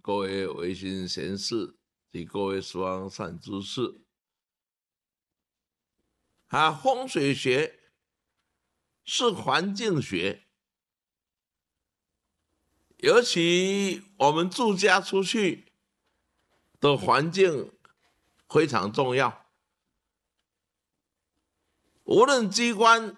各位维新贤士及各位十方善知识，风水学是环境学，尤其我们住家出去的环境非常重要。无论机关